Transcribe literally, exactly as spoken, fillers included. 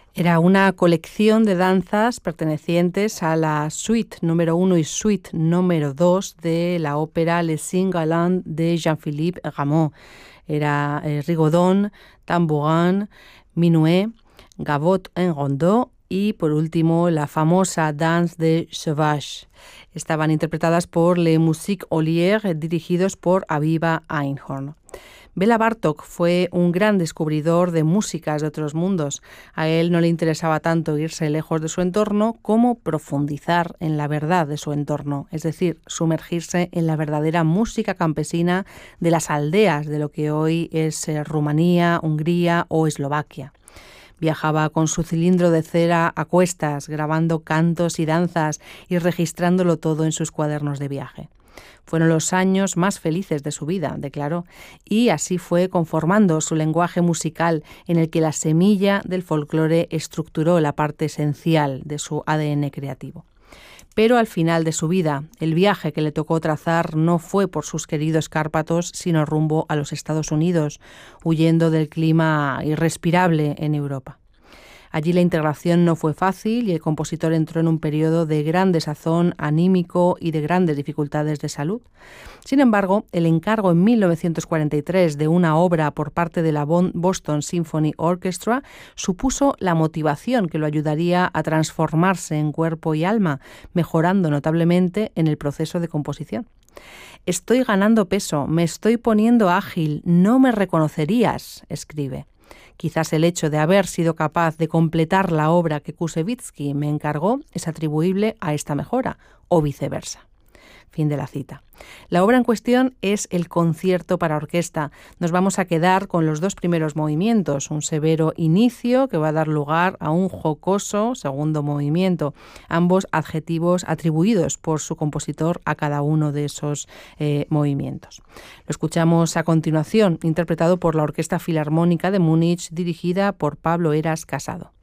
Era una colección de danzas pertenecientes a la suite número uno y suite número dos de la ópera Les Cinq Galants de Jean-Philippe Rameau. Era eh, Rigodon, Tambourin, Minuet, Gavotte en Rondeau y, por último, la famosa Danse des Sauvages. Estaban interpretadas por Les Musiques Ollières, dirigidos por Aviva Einhorn. Bela Bartók fue un gran descubridor de músicas de otros mundos. A él no le interesaba tanto irse lejos de su entorno como profundizar en la verdad de su entorno, es decir, sumergirse en la verdadera música campesina de las aldeas de lo que hoy es eh, Rumanía, Hungría o Eslovaquia. Viajaba con su cilindro de cera a cuestas, grabando cantos y danzas y registrándolo todo en sus cuadernos de viaje. Fueron los años más felices de su vida, declaró, y así fue conformando su lenguaje musical en el que la semilla del folclore estructuró la parte esencial de su A D N creativo. Pero al final de su vida, el viaje que le tocó trazar no fue por sus queridos Cárpatos, sino rumbo a los Estados Unidos, huyendo del clima irrespirable en Europa. Allí la integración no fue fácil y el compositor entró en un periodo de gran desazón anímico y de grandes dificultades de salud. Sin embargo, el encargo en mil novecientos cuarenta y tres de una obra por parte de la Boston Symphony Orchestra supuso la motivación que lo ayudaría a transformarse en cuerpo y alma, mejorando notablemente en el proceso de composición. «Estoy ganando peso, me estoy poniendo ágil, no me reconocerías», escribe. Quizás el hecho de haber sido capaz de completar la obra que Koussevitzky me encargó es atribuible a esta mejora, o viceversa. Fin de la cita. La obra en cuestión es el concierto para orquesta. Nos vamos a quedar con los dos primeros movimientos, un severo inicio que va a dar lugar a un jocoso segundo movimiento, ambos adjetivos atribuidos por su compositor a cada uno de esos eh, movimientos. Lo escuchamos a continuación, interpretado por la Orquesta Filarmónica de Múnich, dirigida por Pablo Heras Casado.